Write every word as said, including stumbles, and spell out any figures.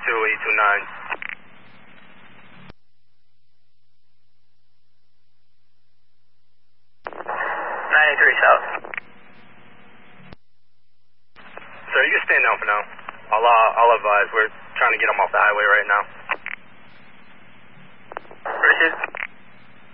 two eight two nine. nine eight three south. Sir, you can stand down for now. I'll, uh, I'll advise. We're trying to get them off the highway right now. Richard?